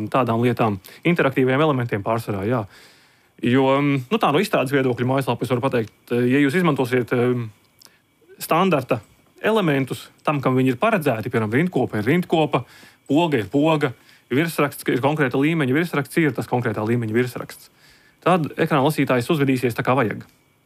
tādām lietām, interaktīviem elementiem pārsvarā, jā. Jo, tā no izstādes viedokļa mājaslapā es varu pateikt, ja jūs izmantosiet standarta elementus tam, kam viņi ir paredzēti, piemēram, rindkopa ir rindkopa, poga ir poga, virsraksts ir konkrēta līmeņa virsraksts, ir tas konkrētā līmeņa virsraksts. Tad ekrāna lasītājs uzvedīsies tā kā vajag.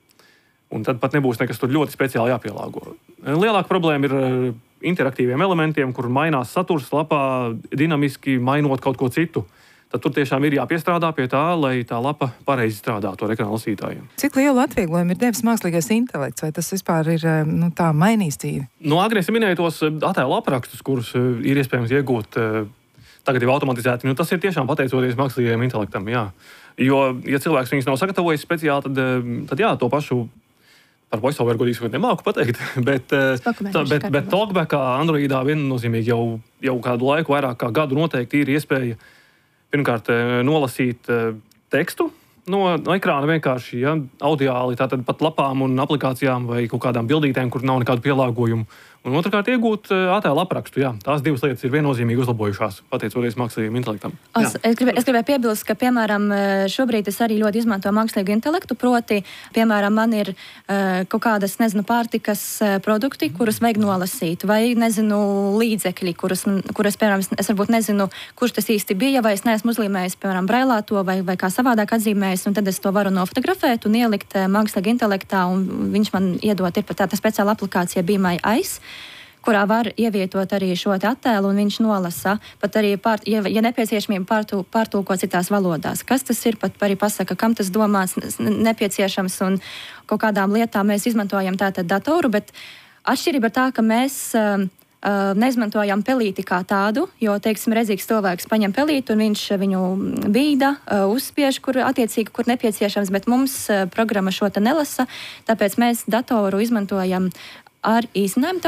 Un tad pat nebūs nekas tur ļoti speciāli jāpielāgo. Lielāka problēma ir interaktīviem elementiem, kur mainās saturs lapā dinamiski mainot kaut ko citu. Tad tur tiešām ir jāpiestrādā pie tā, lai tā lapa pareizi strādātu ar ekrāna lasītājiem. Cik lielu atvieglojumu ir devis mākslīgais intelekts, vai tas vispār ir tā mainījis dzīvi? Agri es minēju tos attēlu aprakstus, kurus ir iespējams iegūt tagad jau automatizēti. Tas ir tiešām pateicoties mākslīgajam intelektam, jā. Jo, ja cilvēks viņus nav sagatavojis speciāli, tad jā, to pašu par voiceover godīgi nemāku pateikt, bet Talkbackā Androidā viennozīmīgi jau kādu laiku, vairāk kā gadu noteikti ir iespēja pirmkārt nolasīt tekstu no ekrāna vienkārši, ja, audiāli, tātad pat lapām un aplikācijām vai kaut kādām bildītēm, kur nav nekādu pielāgojumu. Un otrkārt iegūt attēlu aprakstu, jā. Tās divas lietas ir viennozīmīgi uzlabojušās, pateicoties mākslīgajam intelektam. Es gribēju piebilst, ka, piemēram, šobrīd es arī ļoti izmanto mākslīgu intelektu, proti, piemēram, man ir kaut kādas, pārtikas produkti, kurus vajag nolasīt, vai, līdzekļi, kuras, piemēram, es varbūt nezinu, kurš tas īsti bija, vai es neesmu uzlīmējis, piemēram, brailā to, vai kā savādāk atzīmējis, un tad es to varu nofotografēt un ielikt mākslīgā intelektā, un viņš man iedot, ir pat tāda speciāla aplikācija Be My Eyes, kurā var ievietot arī šo attēlu, un viņš nolasa, pat arī, ja nepieciešamība pārtulko citās valodās. Kas tas ir, pat arī pasaka, kam tas domāts nepieciešams, un kaut kādām lietām mēs izmantojam tātad datoru, bet atšķirība ir tā, ka mēs neizmantojam pelīti kā tādu, jo, teiksim, redzīgs cilvēks paņem pelīti, un viņš viņu bīda, uzspiež, kur nepieciešams, bet mums programma šo te nelasa, tāpēc mēs datoru izmantojam ar īsinājumu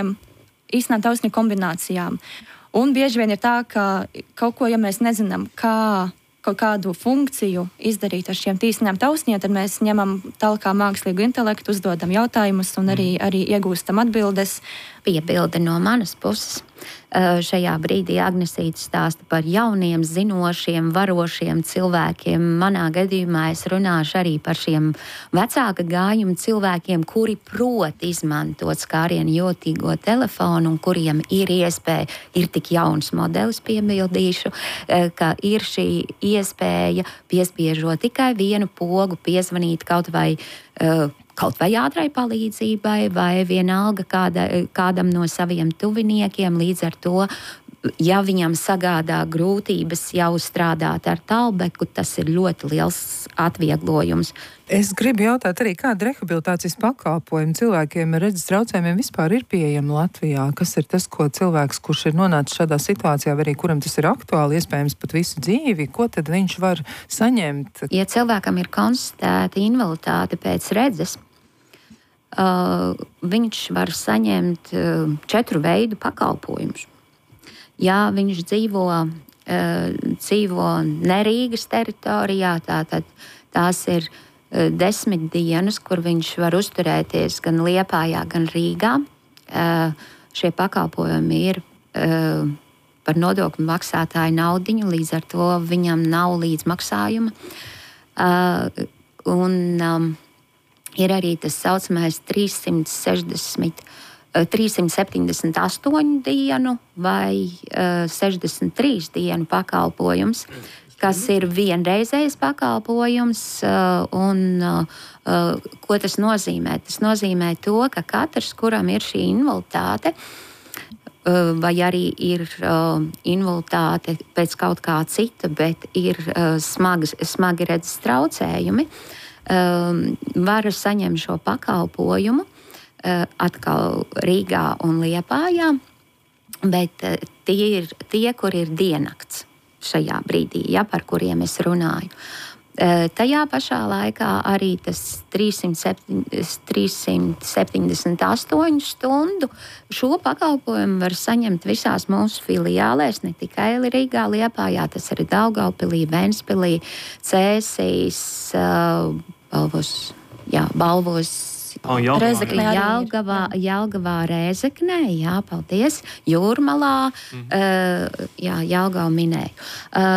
taustiņu kombinācijām. Un bieži vien ir tā, ka kaut ko, ja mēs nezinām, kā kaut kādu funkciju izdarīt ar šiem īsinājumu taustiņiem, tad mēs ņemam tālāk mākslīgu intelektu, uzdodam jautājumus un arī iegūstam atbildes. Piebilde no manas puses. Šajā brīdī Agnesīte stāsta par jauniem, zinošiem, varošiem cilvēkiem. Manā gadījumā es runāšu arī par šiem vecāka gājuma cilvēkiem, kuri prot izmantot skārienu jūtīgo telefonu un kuriem ir iespēja, ir tik jauns modelis, piebildīšu, ka ir šī iespēja piespiežot tikai vienu pogu, piezvanīt kaut vai ātrai palīdzībai vai vienalga kādam no saviem tuviniekiem. Līdz ar to, ja viņam sagādā grūtības jau strādāt ar Talkbacku, tas ir ļoti liels atvieglojums. Es gribu jautāt arī, kāda rehabilitācijas pakalpojumi cilvēkiem ar redzes traucējumiem vispār ir pieejama Latvijā? Kas ir tas, ko cilvēks, kurš ir nonācis šādā situācijā, vai arī kuram tas ir aktuāli, iespējams pat visu dzīvi, ko tad viņš var saņemt? Ja cilvēkam ir konstatēta invaliditāte pēc redzes, viņš var saņemt 4 veidu pakalpojumus. Ja viņš dzīvo ne Rīgas teritorijā, tātad tās ir 10 dienas, kur viņš var uzturēties gan Liepājā, gan Rīgā. Šie pakalpojumi ir par nodokļu maksātāju naudiņu, līdz ar to viņam nav līdzmaksājuma. Ir arī tas saucamais 378 dienu vai 63 dienu pakalpojums, kas ir vienreizējs pakalpojums. Ko tas nozīmē? Tas nozīmē to, ka katrs, kuram ir šī invaliditāte, vai arī ir invaliditāte pēc kaut kā cita, bet ir smagi redzes traucējumi, var saņemt šo pakalpojumu atkal Rīgā un Liepājā, bet tie ir tie, kur ir diennakts šajā brīdī, par kuriem es runāju. Tajā pašā laikā arī tas 378 stundu šo pakalpojumu var saņemt visās mūsu filiālēs, ne tikai Rīgā, Liepājā, tas arī Daugavpilī, Ventspilī, Cēsīs, Balvos, Jelgavā, Rēzeknē, paldies, Jūrmalā, Jelgavu minēju.